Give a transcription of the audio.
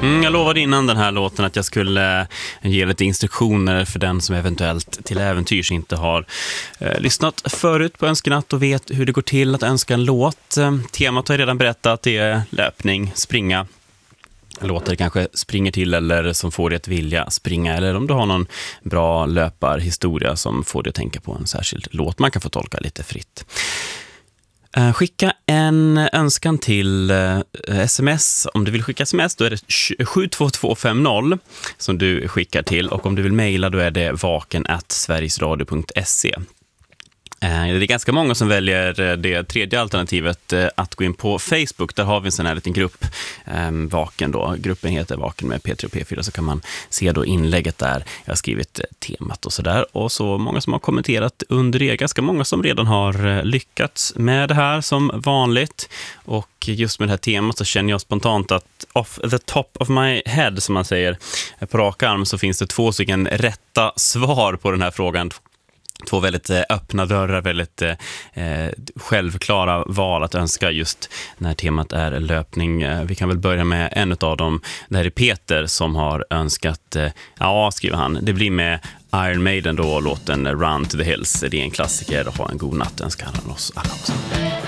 Jag lovade innan den här låten att jag skulle ge lite instruktioner för den som eventuellt till äventyrs inte har lyssnat förut på Önskenatt och vet hur det går till att önska en låt. Temat har jag redan berättat, det är löpning, springa. Låter kanske springer till eller som får dig att vilja springa, eller om du har någon bra löparhistoria som får dig att tänka på en särskild låt. Man kan få tolka lite fritt. Skicka en önskan till sms. Om du vill skicka sms då är det 72250 som du skickar till, och om du vill mejla då är det vaken@sverigesradio.se. Det är ganska många som väljer det tredje alternativet, att gå in på Facebook. Där har vi en sån här liten grupp, Vaken då. Gruppen heter Vaken med P3 och P4, så kan man se då inlägget där. Jag har skrivit temat och sådär. Och så många som har kommenterat under det. Ganska många som redan har lyckats med det här som vanligt. Och just med det här temat så känner jag spontant att off the top of my head, som man säger på rak arm, så finns det 2 stycken rätta svar på den här frågan. 2 väldigt öppna dörrar, väldigt självklara val att önska just när temat är löpning. Vi kan väl börja med en av dem. Det här är Peter som har önskat, skriver han, det blir med Iron Maiden då, låten Run to the Hills. Det är en klassiker, och ha en god natt önskar han oss alla också.